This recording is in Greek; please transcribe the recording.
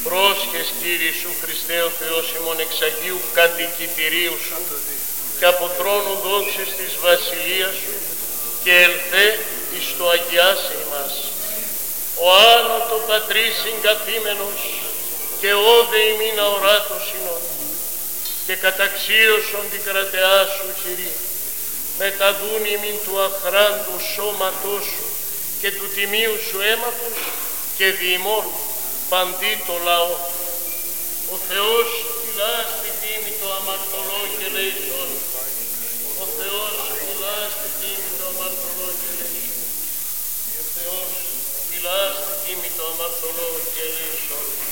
Πρόσχες Κύριε Σου Χριστέ ο Θεός ημών εξ Αγίου κατοικητηρίου Σου και από τρόνου δόξης της βασιλείας Σου και ελθέ εις το αγιάσει ημάς. Ο άνω το Πατρί συγκαθήμενος και όδε ημίν αοράτος συνόν και καταξίωσον την κρατεά Σου Κύριε μεταδούν ημίν του αχράντου σώματός Σου και του τιμίου Σου αίματος και διημών παντί το λαό. Ο Θεός φυλά στη τίμη το αμαρτωλό και ελέησον. Ο Θεός φυλά στη τίμη το αμαρτωλό και ελέησον. Ο Θεός φυλά στη τίμη το αμαρτωλό και ελέησον.